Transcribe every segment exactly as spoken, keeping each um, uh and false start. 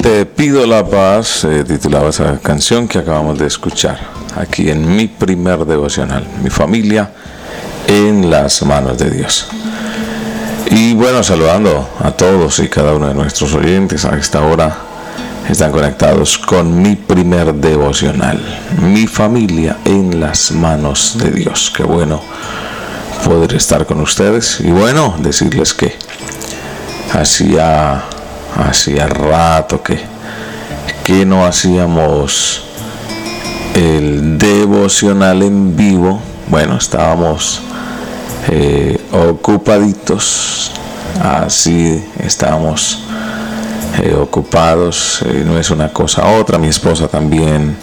Te pido la paz, eh, titulaba esa canción que acabamos de escuchar aquí en mi primer devocional, mi familia en las manos de Dios. Y bueno, saludando a todos y cada uno de nuestros oyentes a esta hora, están conectados con mi primer devocional, mi familia en las manos de Dios. Qué bueno poder estar con ustedes y bueno, decirles que hacía, hacía rato que, que no hacíamos el devocional en vivo. Bueno, estábamos eh, ocupaditos, así estábamos Eh, ocupados, eh, no es una cosa otra. Mi esposa también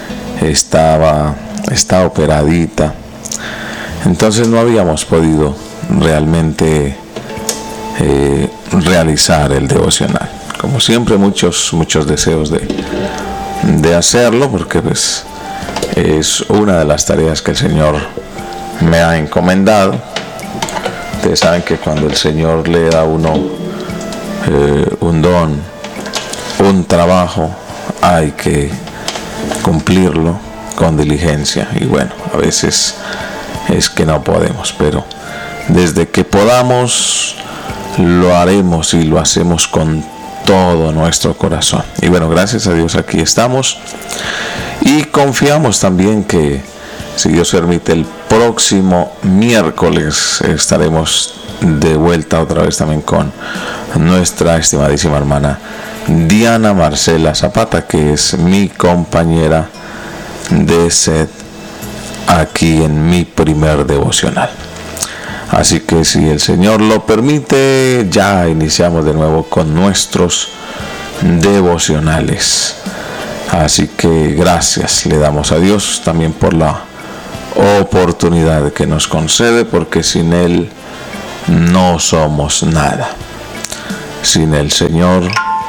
estaba está operadita, entonces no habíamos podido realmente eh, realizar el devocional. Como siempre, muchos muchos deseos de, de hacerlo, porque pues es una de las tareas que el Señor me ha encomendado. Ustedes saben que cuando el Señor le da a uno Eh, un don, un trabajo, hay que cumplirlo con diligencia. Y bueno, a veces es que no podemos, pero desde que podamos lo haremos y lo hacemos con todo nuestro corazón. Y bueno, gracias a Dios aquí estamos y confiamos también que, si Dios permite, el próximo miércoles estaremos de vuelta otra vez también con nuestra estimadísima hermana Diana Marcela Zapata, que es mi compañera de sed aquí en mi primer devocional. Así que si el Señor lo permite, ya iniciamos de nuevo con nuestros devocionales. Así que gracias le damos a Dios también por la oportunidad que nos concede, porque sin Él no somos nada. Sin el Señor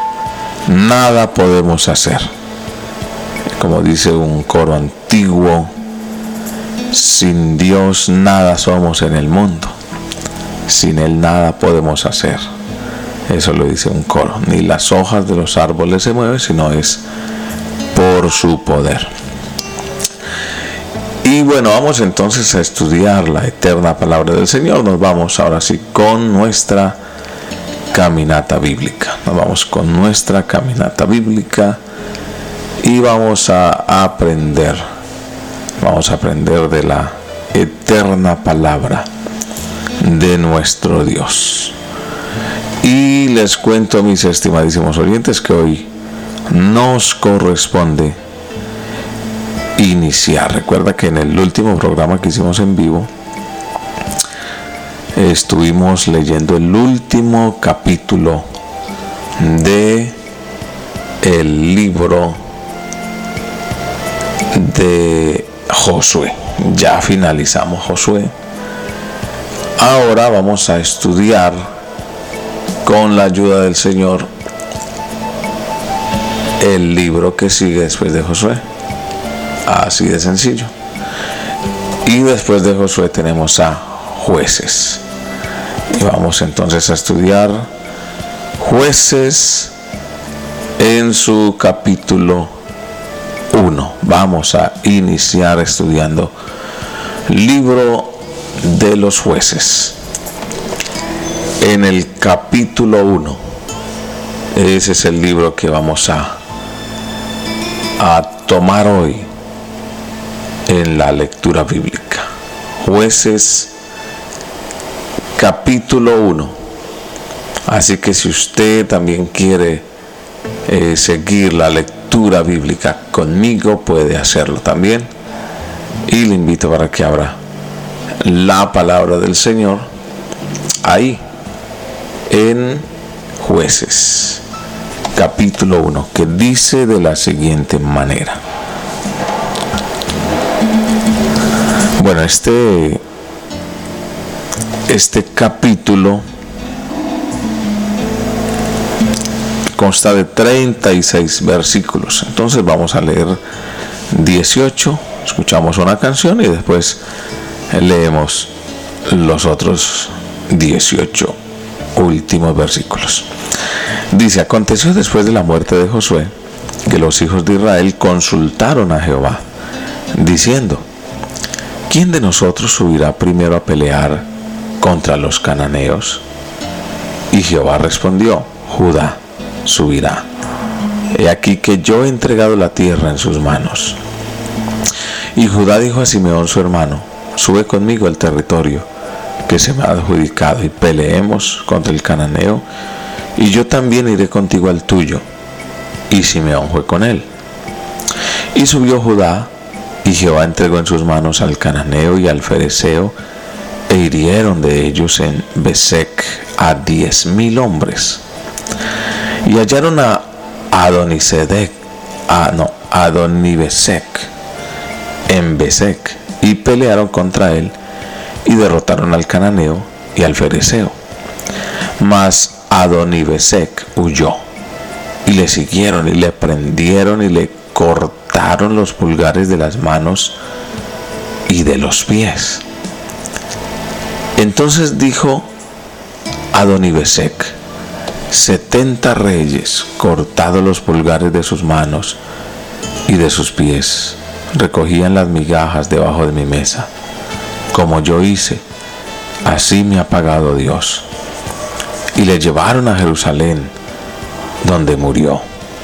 nada podemos hacer. Como dice un coro antiguo, sin Dios nada somos en el mundo. Sin Él nada podemos hacer. Eso lo dice un coro. Ni las hojas de los árboles se mueven, sino es por su poder. Y bueno, vamos entonces a estudiar la eterna palabra del Señor. Nos vamos ahora sí con nuestra caminata bíblica. Nos vamos con nuestra caminata bíblica y vamos a aprender. Vamos a aprender de la eterna palabra de nuestro Dios. Y les cuento, mis estimadísimos oyentes, que hoy nos corresponde iniciar. Recuerda que en el último programa que hicimos en vivo estuvimos leyendo el último capítulo de el libro de Josué. Ya finalizamos Josué. Ahora vamos a estudiar, con la ayuda del Señor, el libro que sigue después de Josué. Así de sencillo. Y después de Josué tenemos a Jueces. Y vamos entonces a estudiar Jueces en su capítulo uno. Vamos a iniciar estudiando libro de los Jueces. En el capítulo uno. Ese es el libro que vamos a, a tomar hoy en la lectura bíblica. Jueces capítulo uno. Así que si usted también quiere eh, seguir la lectura bíblica conmigo, puede hacerlo también. Y le invito para que abra la palabra del Señor ahí en Jueces capítulo uno, que dice de la siguiente manera. Bueno, este, este capítulo consta de treinta y seis versículos. Entonces vamos a leer dieciocho, escuchamos una canción y después leemos los otros dieciocho últimos versículos. Dice, aconteció después de la muerte de Josué que los hijos de Israel consultaron a Jehová, diciendo, ¿quién de nosotros subirá primero a pelear contra los cananeos? Y Jehová respondió, Judá subirá. He aquí que yo he entregado la tierra en sus manos. Y Judá dijo a Simeón su hermano, sube conmigo al territorio que se me ha adjudicado y peleemos contra el cananeo, y yo también iré contigo al tuyo. Y Simeón fue con él. Y subió Judá, y Jehová entregó en sus manos al cananeo y al fereceo, e hirieron de ellos en Besec a diez mil hombres. Y hallaron a Adonisedec, a, no, Adonibesec, en Besec, y pelearon contra él, y derrotaron al cananeo y al fereceo. Mas Adonibesec huyó, y le siguieron, y le prendieron, y le cortaron los pulgares de las manos y de los pies. Entonces dijo Adonibesec, setenta reyes, cortados los pulgares de sus manos y de sus pies, recogían las migajas debajo de mi mesa. Como yo hice, así me ha pagado Dios. Y le llevaron a Jerusalén, donde murió.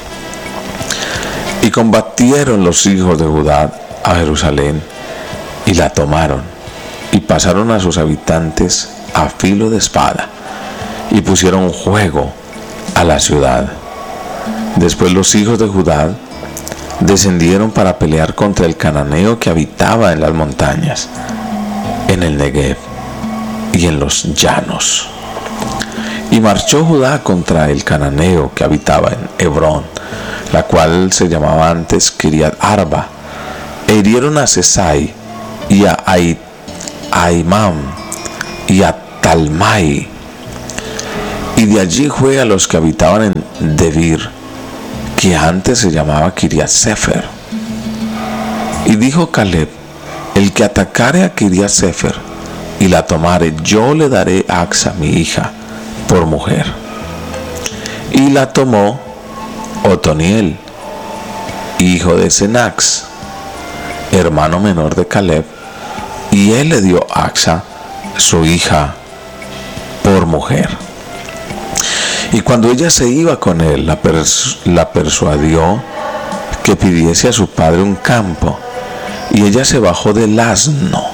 Y combatieron los hijos de Judá a Jerusalén, y la tomaron, y pasaron a sus habitantes a filo de espada, y pusieron fuego a la ciudad. Después los hijos de Judá descendieron para pelear contra el cananeo que habitaba en las montañas, en el Negev y en los llanos. Y marchó Judá contra el cananeo que habitaba en Hebrón, la cual se llamaba antes Kiriat Arba, e hirieron a Sesai y a Aimam y a Talmai. Y de allí fue a los que habitaban en Debir, que antes se llamaba Kiriat Sefer. Y dijo Caleb, el que atacare a Kiriat Sefer y la tomare, yo le daré a Axa mi hija por mujer. Y la tomó Otoniel, hijo de Senax, hermano menor de Caleb, y él le dio a Axa, su hija, por mujer. Y cuando ella se iba con él, la, pers- la persuadió que pidiese a su padre un campo, y ella se bajó del asno.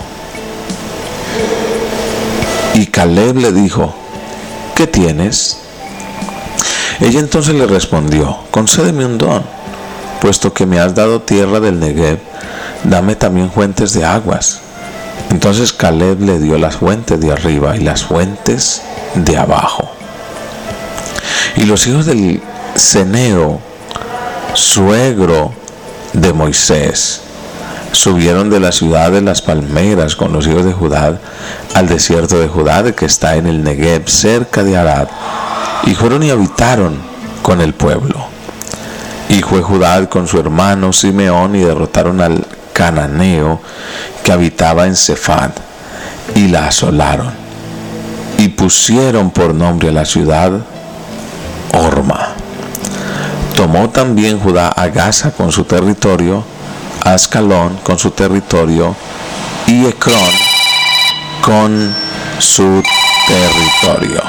Y Caleb le dijo, ¿qué tienes? Ella entonces le respondió, concédeme un don, puesto que me has dado tierra del Negev, dame también fuentes de aguas. Entonces Caleb le dio las fuentes de arriba y las fuentes de abajo. Y los hijos del Ceneo, suegro de Moisés, subieron de la ciudad de las palmeras con los hijos de Judá al desierto de Judá, que está en el Negev, cerca de Arad, y fueron y habitaron con el pueblo. Y fue Judá con su hermano Simeón y derrotaron al cananeo que habitaba en Sefad, y la asolaron, y pusieron por nombre a la ciudad Orma. Tomó también Judá a Gaza con su territorio, a Ascalón con su territorio, y Ecrón con su territorio.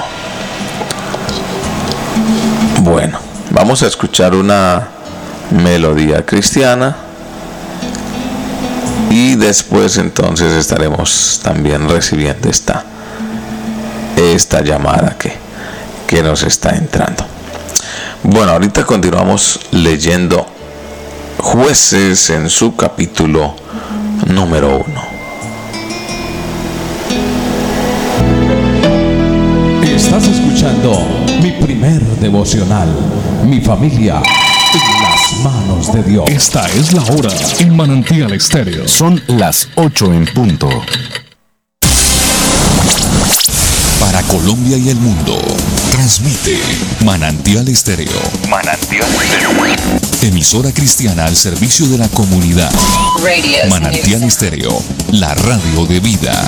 Bueno, vamos a escuchar una melodía cristiana y después entonces estaremos también recibiendo esta, esta llamada que, que nos está entrando. Bueno, ahorita continuamos leyendo Jueces en su capítulo número uno. Estás escuchando Mi Primer Devocional, Mi Familia en las Manos de Dios. Esta es la hora en Manantial Estéreo. Son las ocho en punto. Para Colombia y el mundo, transmite Manantial Estéreo. Manantial Estéreo. Emisora cristiana al servicio de la comunidad. Manantial Estéreo, la radio de vida.